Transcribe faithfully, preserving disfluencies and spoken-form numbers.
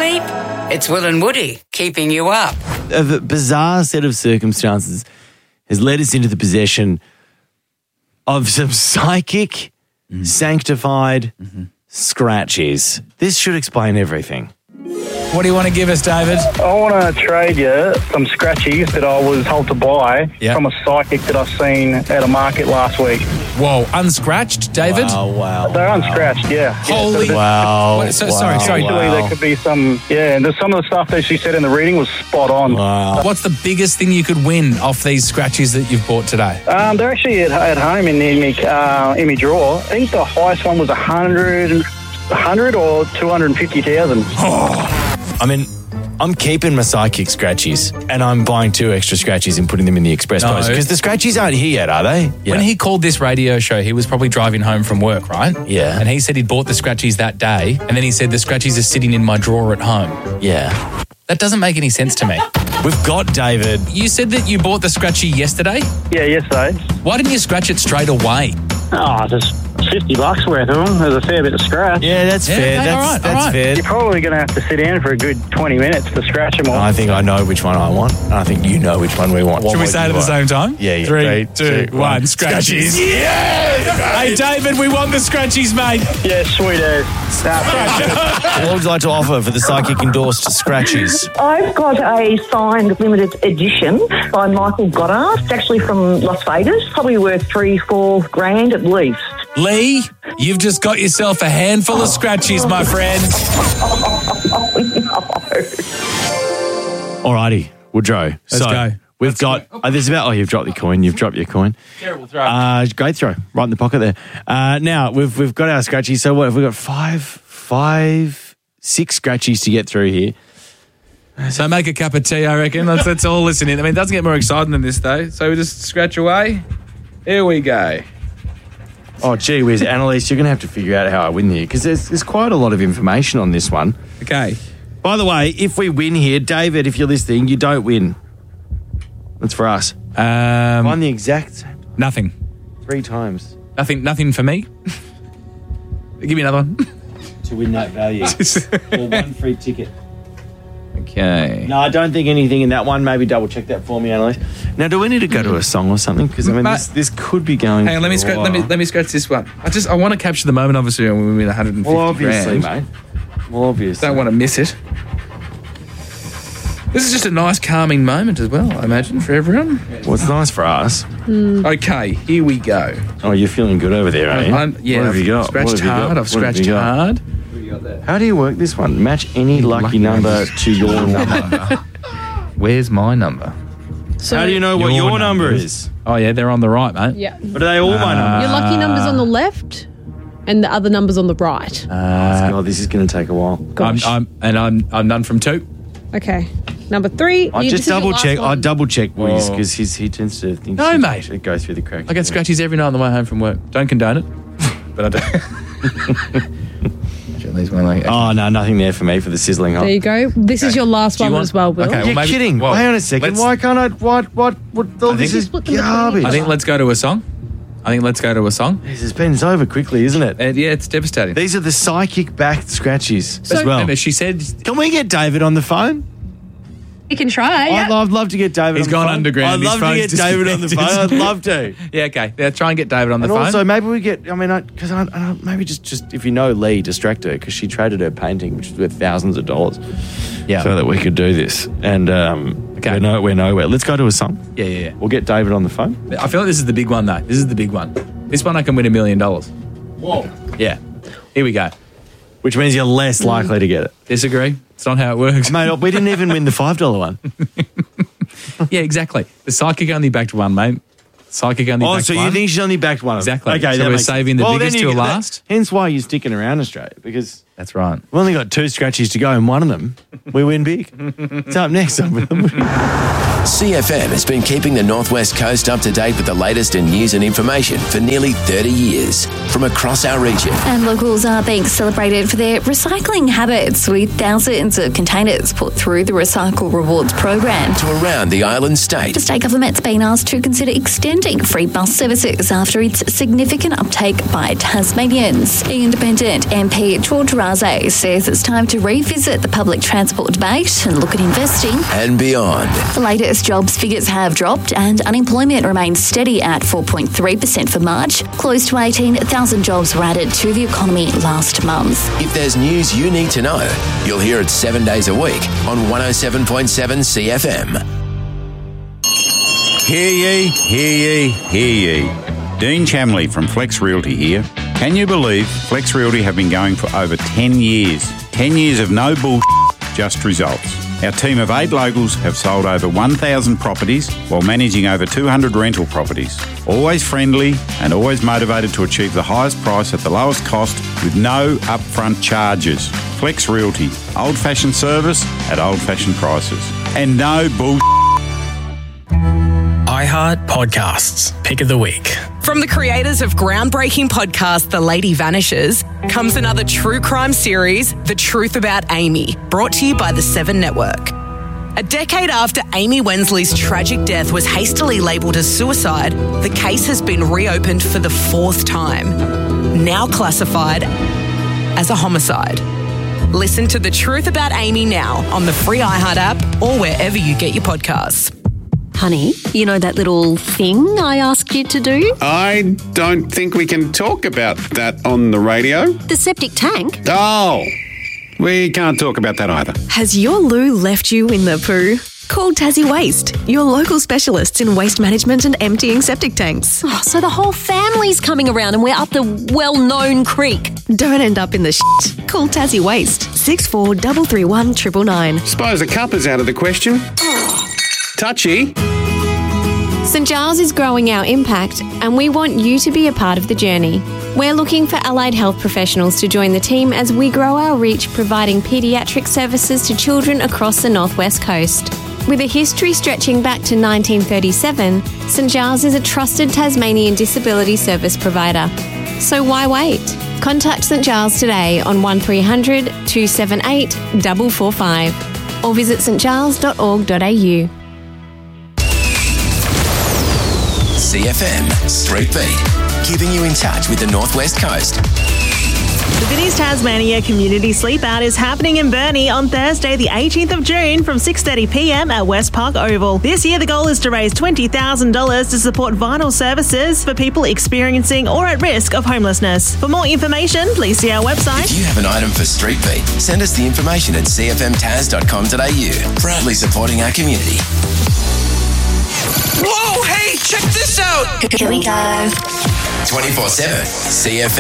sleep? It's Will and Woody keeping you up. A bizarre set of circumstances has led us into the possession of some psychic, mm. sanctified mm-hmm. scratchies. This should explain everything. What do you want to give us, David? I want to trade you some scratchies that I was told to buy yep. from a psychic that I've seen at a market last week. Whoa, unscratched, David? Wow, wow. They're wow. unscratched, yeah. Holy... Yeah, wow. What, so, wow. Sorry, sorry. Actually, wow. there could be some, yeah, and there's some of the stuff that she said in the reading was spot on. Wow. What's the biggest thing you could win off these scratchies that you've bought today? Um, they're actually at, at home in, in, me, uh, in my drawer. I think the highest one was one hundred, one hundred or two hundred fifty thousand. Oh. I mean... I'm keeping my psychic scratchies and I'm buying two extra scratchies and putting them in the express No. post because the scratchies aren't here yet, are they? Yeah. When he called this radio show, he was probably driving home from work, right? Yeah. And he said he'd bought the scratchies that day, and then he said the scratchies are sitting in my drawer at home. Yeah. That doesn't make any sense to me. We've got David. You said that you bought the scratchy yesterday? Yeah, yesterday. Why didn't you scratch it straight away? Oh, just fifty bucks worth of them. There's a fair bit of scratch. Yeah, that's Yeah, fair. okay, that's all right, that's all right. fair. You're probably going to have to sit down for a good twenty minutes to scratch them all. I think I know which one I want, and I think you know which one we want. Should we What say it you at the want? same time? Yeah, yeah. Three, Three, two, two, one. one. Scratchies. Yes! Hey, David, we want the scratchies, mate. Yeah, sweet as. What would you like to offer for the psychic endorsed scratchies? I've got a signed limited edition by Michael Goddard. It's actually from Las Vegas. Probably worth three, four grand at least. Lee, you've just got yourself a handful of scratchies, my friend. Alrighty, Woodrow. Let's so go. We've Let's got, go. oh, there's about, oh, you've dropped your coin. You've dropped your coin. Terrible throw. Uh, great throw. Right in the pocket there. Uh, now, we've we've got our scratchies. So what, have we got five, five, six scratchies to get through here? So make a cup of tea, I reckon. Let's, let's all listen in. I mean, it doesn't get more exciting than this, though. So we just scratch away. Here we go. Oh, gee whiz, Annalise, you're going to have to figure out how I win here because there's, there's quite a lot of information on this one. Okay. By the way, if we win here, David, if you're listening, you don't win. That's for us. Um, On the exact same nothing. three times Nothing Nothing for me. Give me another one. to win that value. Or one free ticket. Okay. No, I don't think anything in that one. Maybe double check that for me, Annalise. Now, do we need to go to a song or something? Because I mean, Mate, this, this could be going. Hang on, let me for a scratch. Let me while. let me scratch this one. I just I want to capture the moment, obviously, when we win one hundred fifty Well, obviously, grand. mate. Well, obviously. Don't want to miss it. This is just a nice, calming moment as well, I imagine, for everyone. Well, it's nice for us. Okay, here we go. Oh, you're feeling good over there, are you? I'm, yeah, What have you got? I've What scratched have you got? hard. I've What have scratched you got? hard. How do you work this one? Match any lucky, Lucky number numbers. to your number. Where's my number? So How do you know what Your your number numbers. is? Oh, yeah, they're on the right, mate. Yeah. But are they all my numbers? Your lucky number's on the left and the other number's on the right. God, this is going to take a while. I'm, Gosh. I'm, and I'm I'm done from two. Okay. Number three. I you- just this is your double last check. I one. double check Wiz Oh. because he tends to think. No, he mate. should go through the cracks. I get scratchies every night on the way home from work. Don't condone it, but I do. At least one like, Oh no, nothing there for me for the sizzling hot. There you go. This is your last Do you one want- as well, Will. Okay, well, You're maybe- kidding. well, Hang on a second. let's- Why can't I? What? What? What? All this think- is Split them between garbage. I think let's go to a song. I think let's go to a song. This has been over quickly, isn't it? And yeah, it's devastating. These are the psychic backed scratchies as well. Remember, she said Can we get David on the phone? You can try. I'd love, love to get David He's on the gone phone. underground. I'd His love to phone's get David on the phone. I'd disconnected. love to. Yeah, okay. Yeah, try and get David on the And phone. also, maybe we get, I mean, because I, I, I, maybe just, just, if you know Lee, distract her because she traded her painting, which is worth thousands of dollars, yeah. so that we could do this. And um, Okay. we're, no, we're nowhere. Let's go to a song. yeah, yeah, yeah. We'll get David on the phone. I feel like this is the big one, though. This is the big one. This one I can win a million dollars. Whoa. Yeah. Here we go. Which means you're less likely to get it. Disagree? It's not how it works. Mate, we didn't even win the five dollar one. Yeah, exactly. The psychic only backed one, mate. Psychic only Oh, backed so one. you think she's only backed one? of them? Exactly. Okay, So that we're makes saving sense. the Well, biggest then till you- that- last? Hence why you're sticking around Australia, because That's right. we've only got two scratchies to go, and one of them, we win big. It's up next. C F M has been keeping the Northwest Coast up to date with the latest in news and information for nearly thirty years from across our region. And locals are being celebrated for their recycling habits, with thousands of containers put through the Recycle Rewards program. To around the island state. The state government's been asked to consider extending free bus services after its significant uptake by Tasmanians. Independent M P George Rudd Taze says it's time to revisit the public transport debate and look at investing and beyond. The latest jobs figures have dropped and unemployment remains steady at four point three percent for March. Close to eighteen thousand jobs were added to the economy last month. If there's news you need to know, you'll hear it seven days a week on one oh seven point seven C F M. Hear ye, hear ye, hear ye. Dean Chamley from Flex Realty here. Can you believe Flex Realty have been going for over ten years? ten years of no bullshit, just results. Our team of eight locals have sold over one thousand properties while managing over two hundred rental properties. Always friendly and always motivated to achieve the highest price at the lowest cost with no upfront charges. Flex Realty, old-fashioned service at old-fashioned prices. And no bullshit. iHeart Podcasts, Pick of the Week. From the creators of groundbreaking podcast The Lady Vanishes comes another true crime series, The Truth About Amy, brought to you by the Seven Network. A decade after Amy Wensley's tragic death was hastily labelled as suicide, the case has been reopened for the fourth time, now classified as a homicide. Listen to The Truth About Amy now on the free iHeart app or wherever you get your podcasts. Honey, you know that little thing I asked you to do? I don't think we can talk about that on the radio. The septic tank? Oh, we can't talk about that either. Has your loo left you in the poo? Call Tassie Waste, your local specialists in waste management and emptying septic tanks. Oh, so the whole family's coming around and we're up the well-known creek. Don't end up in the shit. Call Tassie Waste, six four three three one nine nine nine. Suppose a cup is out of the question. Touchy. St Giles is growing our impact and we want you to be a part of the journey. We're looking for allied health professionals to join the team as we grow our reach providing paediatric services to children across the northwest coast. With a history stretching back to nineteen thirty-seven, St Giles is a trusted Tasmanian disability service provider. So why wait? Contact St Giles today on one three hundred two seven eight four four five or visit st giles dot org dot a u. C F M Street Beat, keeping you in touch with the Northwest Coast. The Vinnie's Tasmania Community Sleepout is happening in Burnie on Thursday the eighteenth of June from six thirty p m at West Park Oval. This year the goal is to raise twenty thousand dollars to support vital services for people experiencing or at risk of homelessness. For more information, please see our website. If you have an item for Street Beat, send us the information at c f m tas dot com dot a u. Proudly supporting our community. Whoa, hey, check this out. Here we go. twenty-four seven C F M.